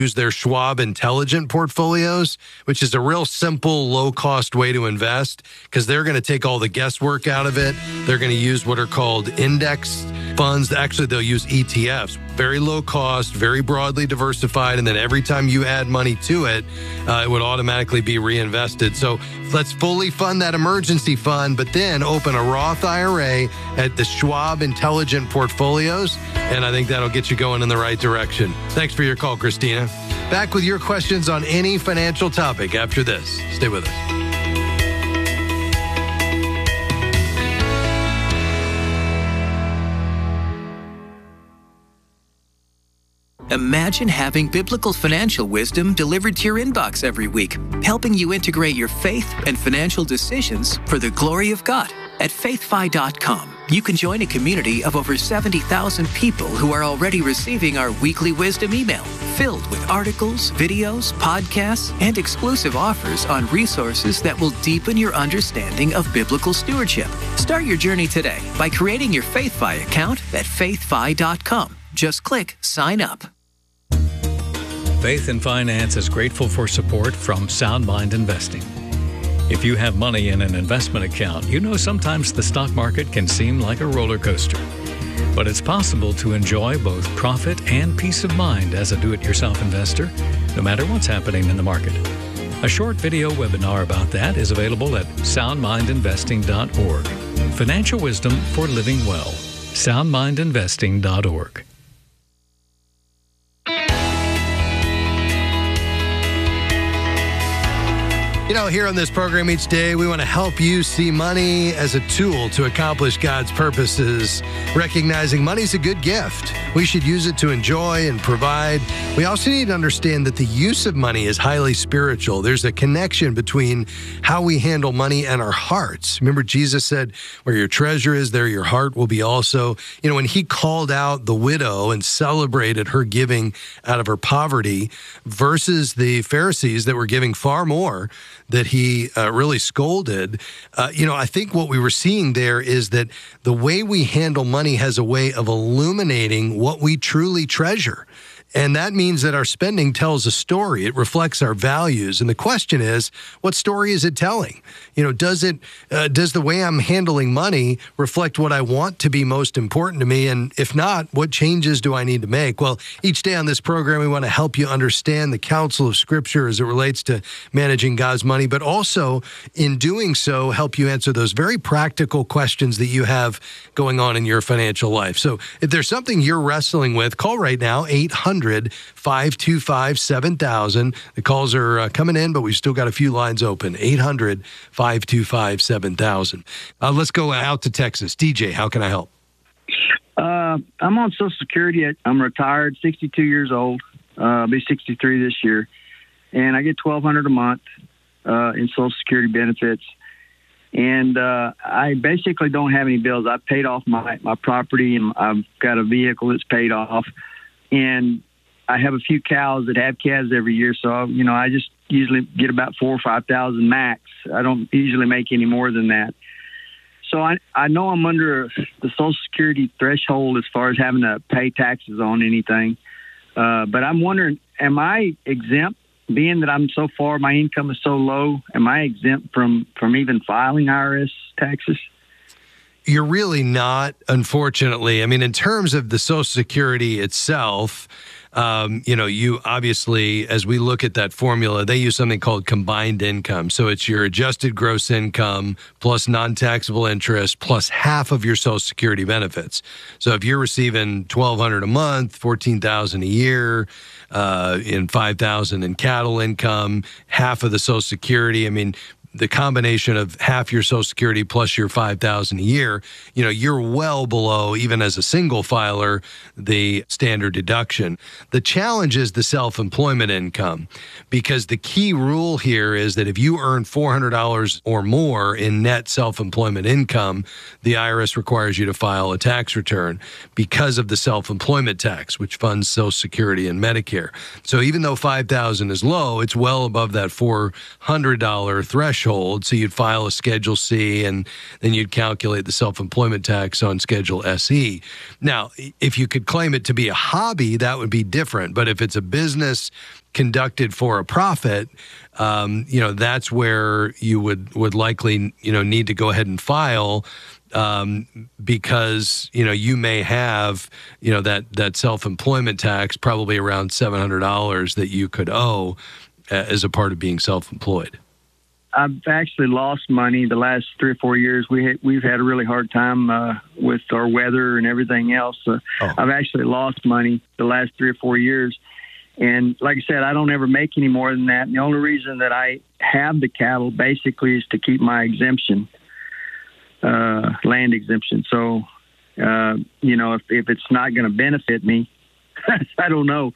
use their Schwab Intelligent Portfolios, which is a real simple, low-cost way to invest because they're going to take all the guesswork out of it. They're going to use what are called index funds. Actually, they'll use ETFs. Very low cost, very broadly diversified, and then every time you add money to it, it would automatically be reinvested. So let's fully fund that emergency fund, but then open a Roth IRA at the Schwab Intelligent Portfolios, and I think that'll get you going in the right direction. Thanks for your call, Christina. Back with your questions on any financial topic after this. Stay with us. Imagine having biblical financial wisdom delivered to your inbox every week, helping you integrate your faith and financial decisions for the glory of God. At faithfi.com, you can join a community of over 70,000 people who are already receiving our weekly wisdom email, filled with articles, videos, podcasts, and exclusive offers on resources that will deepen your understanding of biblical stewardship. Start your journey today by creating your FaithFi account at faithfi.com. Just click sign up. Faith and Finance is grateful for support from Sound Mind Investing. If you have money in an investment account, you know sometimes the stock market can seem like a roller coaster. But it's possible to enjoy both profit and peace of mind as a do-it-yourself investor, no matter what's happening in the market. A short video webinar about that is available at soundmindinvesting.org. Financial wisdom for living well. soundmindinvesting.org. You know, here on this program each day, we want to help you see money as a tool to accomplish God's purposes, recognizing money's a good gift. We should use it to enjoy and provide. We also need to understand that the use of money is highly spiritual. There's a connection between how we handle money and our hearts. Remember, Jesus said, where your treasure is, there your heart will be also. You know, when he called out the widow and celebrated her giving out of her poverty versus the Pharisees that were giving far more, that he really scolded, I think what we were seeing there is that the way we handle money has a way of illuminating what we truly treasure. And that means that our spending tells a story. It reflects our values. And the question is, what story is it telling? You know, does the way I'm handling money reflect what I want to be most important to me? And if not, what changes do I need to make? Well, each day on this program, we want to help you understand the counsel of Scripture as it relates to managing God's money, but also in doing so, help you answer those very practical questions that you have going on in your financial life. So if there's something you're wrestling with, call right now, 800-525-7000. The calls are coming in, but we've still got a few lines open. 800-525-7000. Let's go out to Texas. DJ, how can I help? I'm on Social Security. I'm retired, 62 years old. I'll be 63 this year. And I get $1,200 a month in Social Security benefits. And I basically don't have any bills. I've paid off my property, and I've got a vehicle that's paid off. And I have a few cows that have calves every year, so I just usually get about 4,000 or 5,000 max. I don't usually make any more than that. So I know I'm under the Social Security threshold as far as having to pay taxes on anything. But I'm wondering, am I exempt, being that I'm so far, my income is so low? Am I exempt from even filing IRS taxes? You're really not, unfortunately. I mean, in terms of the Social Security itself, you obviously, as we look at that formula, they use something called combined income. So it's your adjusted gross income plus non-taxable interest plus half of your Social Security benefits. So if you're receiving $1,200 a month, $14,000 a year, in $5,000 in cattle income, half of the Social Security, I mean, the combination of half your Social Security plus your $5,000 a year, you're well below, even as a single filer, the standard deduction. The challenge is the self-employment income, because the key rule here is that if you earn $400 or more in net self-employment income, the IRS requires you to file a tax return because of the self-employment tax, which funds Social Security and Medicare. So even though $5,000 is low, it's well above that $400 threshold. threshold. So you'd file a Schedule C, and then you'd calculate the self-employment tax on Schedule SE. Now, if you could claim it to be a hobby, that would be different. But if it's a business conducted for a profit, that's where you would likely, need to go ahead and file, because, you may have, that self-employment tax, probably around $700 that you could owe as a part of being self-employed. I've actually lost money the last 3 or 4 years. We've had a really hard time with our weather and everything else. I've actually lost money the last 3 or 4 years. And like I said, I don't ever make any more than that. And the only reason that I have the cattle basically is to keep my exemption, land exemption. So, if it's not going to benefit me, I don't know.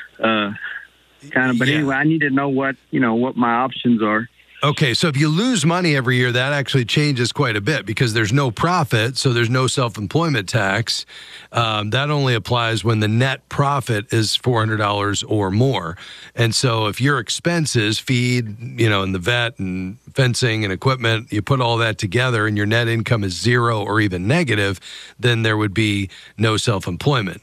But anyway, I need to know what my options are. Okay, so if you lose money every year, that actually changes quite a bit because there's no profit, so there's no self-employment tax. That only applies when the net profit is $400 or more. And so if your expenses, feed, and the vet and fencing and equipment, you put all that together and your net income is zero or even negative, then there would be no self-employment.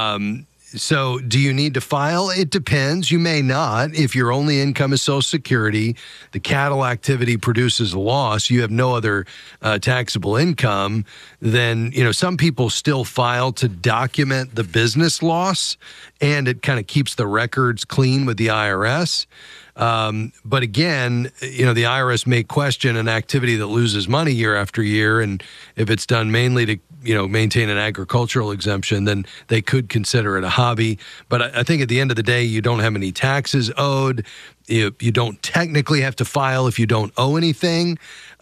So do you need to file? It depends. You may not. If your only income is Social Security, the cattle activity produces a loss, you have no other taxable income, then, some people still file to document the business loss, and it kind of keeps the records clean with the IRS. But again, the IRS may question an activity that loses money year after year. And if it's done mainly to, maintain an agricultural exemption, then they could consider it a hobby. But I think at the end of the day, you don't have any taxes owed. You don't technically have to file if you don't owe anything,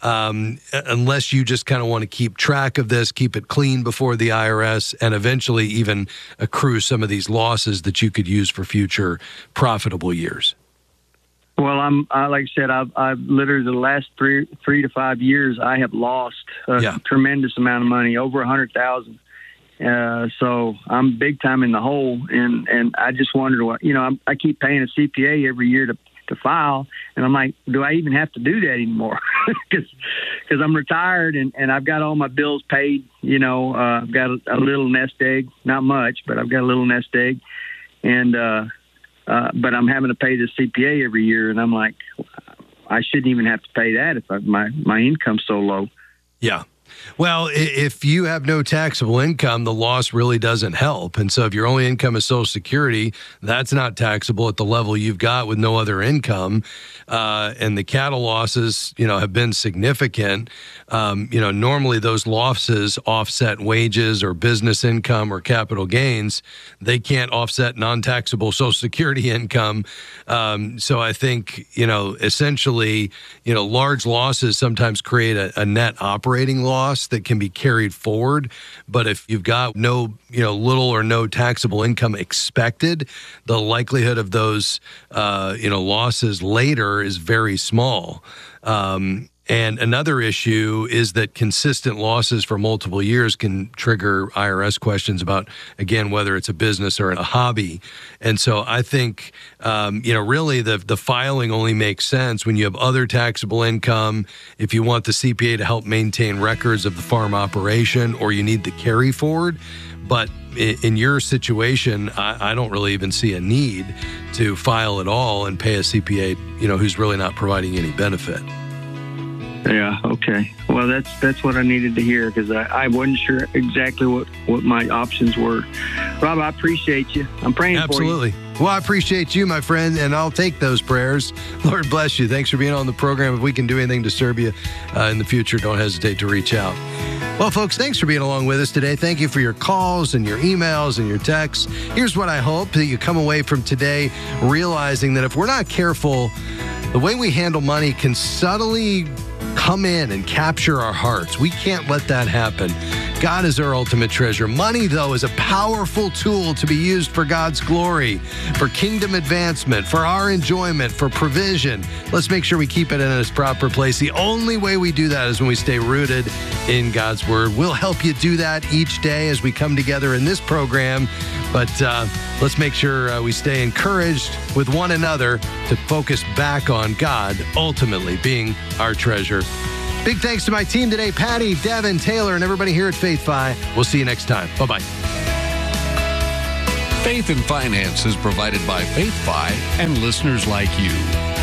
unless you just kind of want to keep track of this, keep it clean before the IRS, and eventually even accrue some of these losses that you could use for future profitable years. Well, like I said, I've literally the last 3 to 5 years, I have lost a tremendous amount of money, over $100,000. So I'm big time in the hole, and I just wondered what, I keep paying a CPA every year to file, and I'm like, do I even have to do that anymore? Because I'm retired and I've got all my bills paid. I've got a little nest egg, not much, but I've got a little nest egg, and but I'm having to pay the CPA every year, and I'm like, I shouldn't even have to pay that if my income's so low. Yeah. Well, if you have no taxable income, the loss really doesn't help. And so if your only income is Social Security, that's not taxable at the level you've got with no other income. And the cattle losses, have been significant. Normally those losses offset wages or business income or capital gains. They can't offset non-taxable Social Security income. So I think, essentially, large losses sometimes create a net operating loss that can be carried forward. But if you've got no, little or no taxable income expected, the likelihood of those, losses later is very small. And another issue is that consistent losses for multiple years can trigger IRS questions about, again, whether it's a business or a hobby. And so I think, really the filing only makes sense when you have other taxable income, if you want the CPA to help maintain records of the farm operation, or you need the carry forward. But in your situation, I don't really even see a need to file at all and pay a CPA, who's really not providing any benefit. Yeah, okay. Well, that's what I needed to hear, because I wasn't sure exactly what my options were. Rob, I appreciate you. I'm praying Absolutely. for you. Well, I appreciate you, my friend, and I'll take those prayers. Lord bless you. Thanks for being on the program. If we can do anything to serve you in the future, don't hesitate to reach out. Well, folks, thanks for being along with us today. Thank you for your calls and your emails and your texts. Here's what I hope, that you come away from today realizing that if we're not careful, the way we handle money can subtly come in and capture our hearts. We can't let that happen. God is our ultimate treasure. Money, though, is a powerful tool to be used for God's glory, for kingdom advancement, for our enjoyment, for provision. Let's make sure we keep it in its proper place. The only way we do that is when we stay rooted in God's Word. We'll help you do that each day as we come together in this program But let's make sure we stay encouraged with one another to focus back on God ultimately being our treasure. Big thanks to my team today, Patty, Devin, Taylor, and everybody here at Faith Fi. We'll see you next time. Bye-bye. Faith and Finance is provided by Faith Fi and listeners like you.